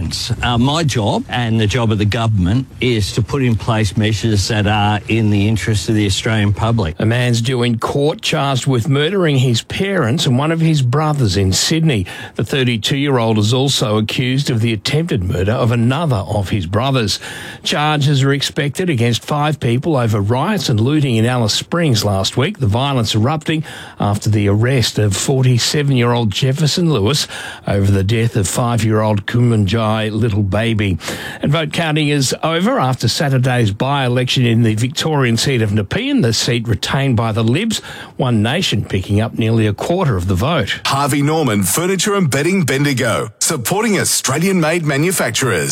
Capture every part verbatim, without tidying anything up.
happens. Uh, my job and the job of the government is to put in place measures that are in the interest of the Australian public. A man's due in court charged with murdering his parents and one of his brothers in Sydney. The thirty-two-year-old is also accused of the attempted murder of another of his brothers. Charges are expected against five people over riots and looting in Alice Springs last week, the violence erupting after the arrest of forty-seven-year-old Jefferson Lewis over the death of five-year-old Kumanjai little baby. And vote counting is over after Saturday's by-election in the Victorian seat of Nepean, the seat retained by the Libs, One Nation picking up nearly a quarter of the vote. Harvey Norman Furniture and Bedding Bendigo, supporting Australian-made manufacturers.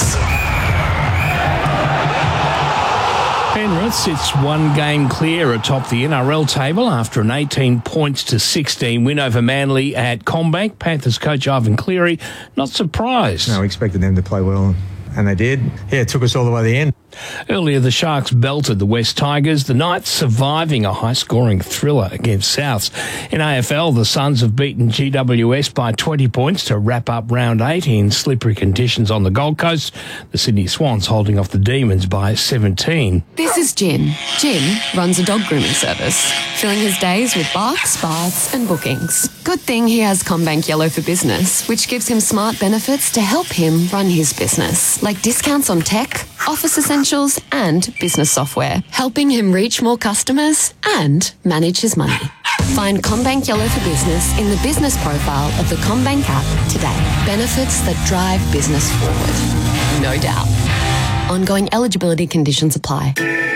Penrith sits one game clear atop the N R L table after an eighteen points to sixteen win over Manly at CommBank. Panthers coach Ivan Cleary not surprised. No, we expected them to play well, and they did. Yeah, it took us all the way to the end. Earlier, the Sharks belted the West Tigers, the Knights surviving a high-scoring thriller against Souths. In A F L, the Suns have beaten G W S by twenty points to wrap up round eight in slippery conditions on the Gold Coast. The Sydney Swans holding off the Demons by seventeen. This is Jim. Jim runs a dog grooming service, filling his days with barks, baths and bookings. Good thing he has CommBank Yellow for Business, which gives him smart benefits to help him run his business, like discounts on tech, office essentials and business software, helping him reach more customers and manage his money. Find CommBank Yellow for Business in the business profile of the CommBank app today. Benefits that drive business forward. No doubt. Ongoing eligibility conditions apply.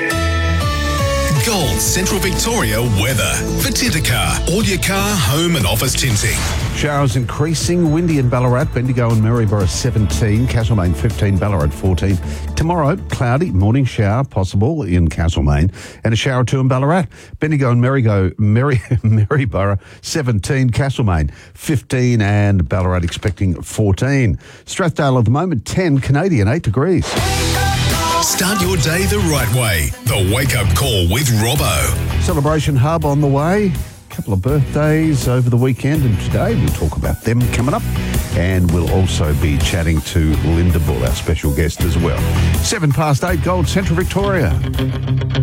Gold Central Victoria weather. For Tintercar, all your car, home and office tinting. Showers increasing, windy in Ballarat, Bendigo and Maryborough seventeen, Castlemaine fifteen, Ballarat fourteen. Tomorrow, cloudy, morning shower possible in Castlemaine and a shower or two in Ballarat. Bendigo and Marigo, Mary, Maryborough seventeen, Castlemaine fifteen and Ballarat expecting fourteen. Strathdale at the moment ten, Canadian eight degrees. Start your day the right way. The Wake Up Call with Robbo. Celebration Hub on the way. A couple of birthdays over the weekend, and today we'll talk about them coming up. And we'll also be chatting to Linda Bull, our special guest as well. Seven past eight, Gold Central Victoria.